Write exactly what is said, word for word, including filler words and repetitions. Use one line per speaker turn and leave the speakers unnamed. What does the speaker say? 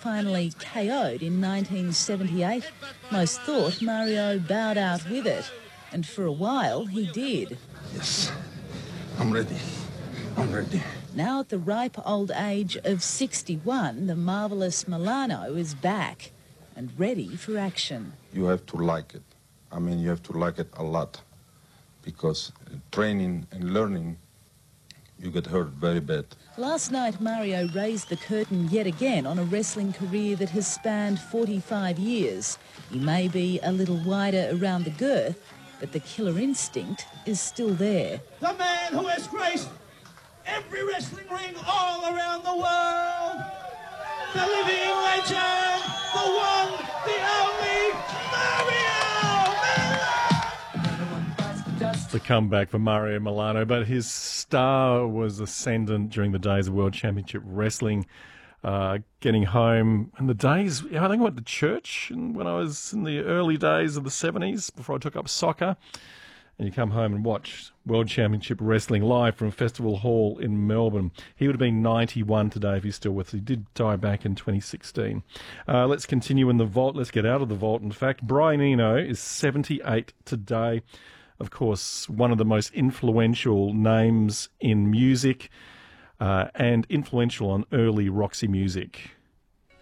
finally K O'd in nineteen seventy-eight, most thought Mario bowed out with it. And for a while, he did.
Yes, I'm ready. I'm ready.
Now at the ripe old age of sixty-one, the marvellous Milano is back and ready for action.
You have to like it. I mean, you have to like it a lot, because training and learning, you get hurt very bad.
Last night, Mario raised the curtain yet again on a wrestling career that has spanned forty-five years. He may be a little wider around the girth, but the killer instinct is still there.
The man who has graced every wrestling ring all around the world. The living legend, the one, the only, Mario Milano!
The comeback for Mario Milano, but his star was ascendant during the days of World Championship Wrestling. Uh, getting home in the days, I think I went to church when I was in the early days of the seventies, before I took up soccer. And you come home and watch World Championship Wrestling live from Festival Hall in Melbourne. He would have been ninety-one today if he's still with us. He did die back in twenty sixteen. Uh, let's continue in the vault. Let's get out of the vault. In fact, Brian Eno is seventy-eight today. Of course, one of the most influential names in music uh, and influential on early Roxy music.